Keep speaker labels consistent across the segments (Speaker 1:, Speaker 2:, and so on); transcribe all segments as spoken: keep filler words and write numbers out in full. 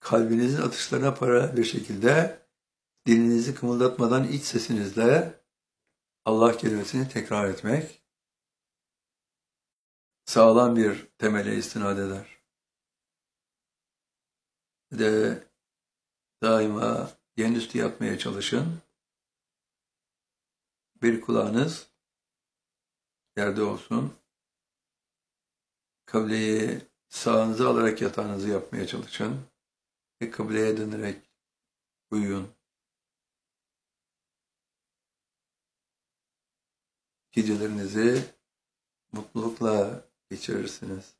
Speaker 1: kalbinizin atışlarına paralel bir şekilde dilinizi kımıldatmadan iç sesinizle Allah kelimesini tekrar etmek sağlam bir temele istinad eder. Bir de daima yen üstü yatmaya çalışın. Bir kulağınız yerde olsun. Kıbleyi sağınıza alarak yatağınızı yapmaya çalışın. Ve kıbleye dönerek uyuyun. Gecelerinizi mutlulukla geçirirsiniz.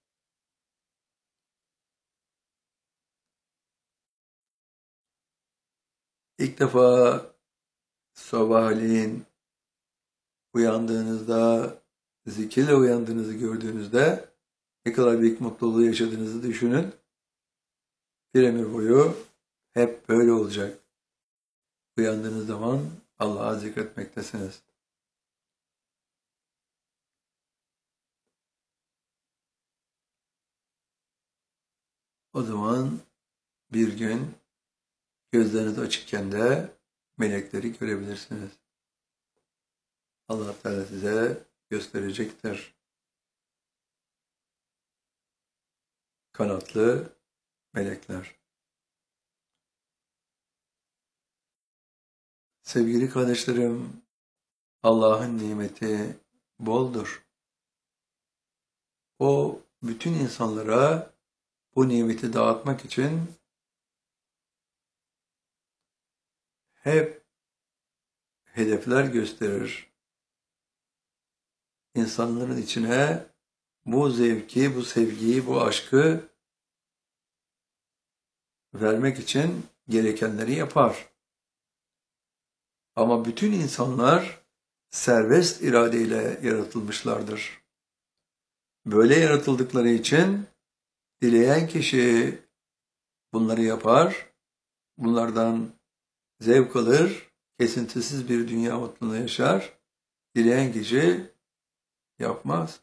Speaker 1: İlk defa sabahleyin uyandığınızda, zikirle uyandığınızı gördüğünüzde ne kadar büyük mutluluğu yaşadığınızı düşünün. Bir ömür boyu hep böyle olacak. Uyandığınız zaman Allah'a zikretmektesiniz. O zaman bir gün gözleriniz açıkken de melekleri görebilirsiniz. Allah Teala size gösterecektir. Kanatlı melekler. Sevgili kardeşlerim, Allah'ın nimeti boldur. O bütün insanlara bu nimeti dağıtmak için hep hedefler gösterir. İnsanların içine bu zevki, bu sevgiyi, bu aşkı vermek için gerekenleri yapar. Ama bütün insanlar serbest iradeyle yaratılmışlardır. Böyle yaratıldıkları için dileyen kişi bunları yapar, bunlardan zevk alır, kesintisiz bir dünya mutluluğunu yaşar. Dileyen kişi yapmaz.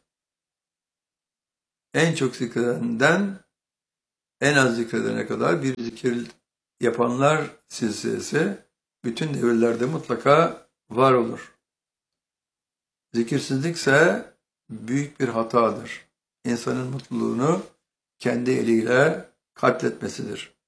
Speaker 1: En çok zikredenden en az zikredene kadar bir zikir yapanlar silsilesi bütün devirlerde mutlaka var olur. Zikirsizlikse büyük bir hatadır. İnsanın mutluluğunu kendi eliyle katletmesidir.